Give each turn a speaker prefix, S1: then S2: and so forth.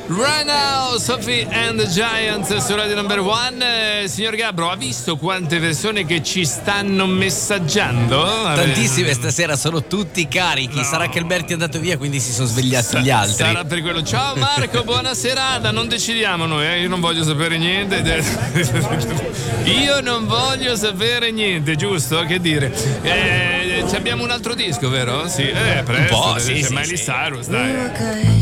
S1: Right now, Sophie and the Giants su Radio Number One. Signor Gabbro, ha visto quante persone che ci stanno messaggiando?
S2: Tantissime stasera, sono tutti carichi.
S1: No.
S2: Sarà che il Berti è andato via, quindi si sono svegliati gli altri.
S1: Sarà per quello. Ciao Marco, buona serata. Non decidiamo noi, io non voglio sapere niente. Io non voglio sapere niente, giusto? Che dire? Abbiamo un altro disco, vero? Sì, presto.
S2: Un po', sì,
S1: c'è
S2: sì,
S1: Miley
S2: sì.
S1: Cyrus, dai.